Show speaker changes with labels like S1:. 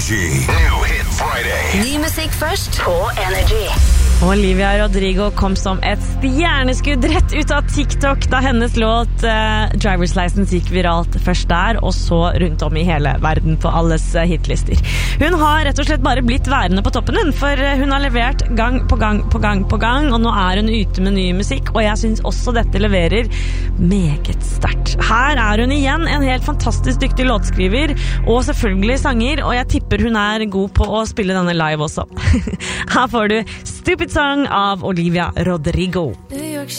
S1: Energy. New Hit Friday.
S2: Ny musikk først på Energy.
S3: Olivia Rodrigo kom som et stjerneskudd rett ut av TikTok da hennes låt Driver's License gikk viralt først der, og så rundt om i hele verden på alles hitlister. Hun har rett og slett bare blitt værende på toppen, for hun har levert gang på gang på gang på gang, og nå er hun ute med ny musikk, og jeg synes også dette leverer meget sterkt. Her er hun igjen en helt fantastisk dyktig låtskriver, og selvfølgelig sanger, og jeg tipper hun er god på å spille denne live også. Her får du Stupid Song av Olivia Rodrigo.